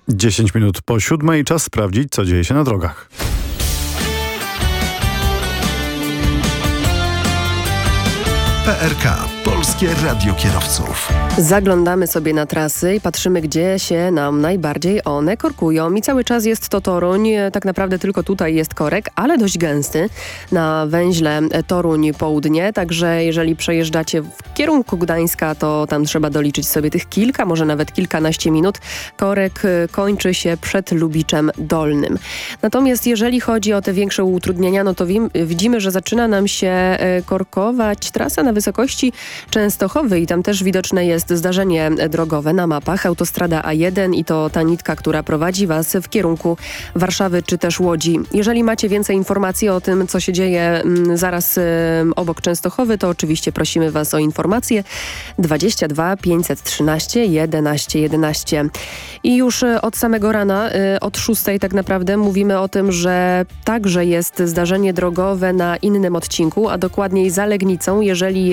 10 minut po 7:00, czas sprawdzić, co dzieje się na drogach. PRK, Polskie Radio Kierowców. Zaglądamy sobie na trasy i patrzymy, gdzie się nam najbardziej one korkują. I cały czas jest to Toruń, tak naprawdę tylko tutaj jest korek, ale dość gęsty na węźle Toruń Południe, także jeżeli przejeżdżacie w kierunku Gdańska, to tam trzeba doliczyć sobie tych kilka, może nawet kilkanaście minut. Korek kończy się przed Lubiczem Dolnym. Natomiast jeżeli chodzi o te większe utrudnienia, no to widzimy, że zaczyna nam się korkować trasa na wysokości Częstochowy i tam też widoczne jest zdarzenie drogowe na mapach. Autostrada A1 i to ta nitka, która prowadzi Was w kierunku Warszawy czy też Łodzi. Jeżeli macie więcej informacji o tym, co się dzieje zaraz obok Częstochowy, to oczywiście prosimy Was o informacje 22 513 11 11. I już od samego rana, od 6:00 tak naprawdę mówimy o tym, że także jest zdarzenie drogowe na innym odcinku, a dokładniej za Legnicą. Jeżeli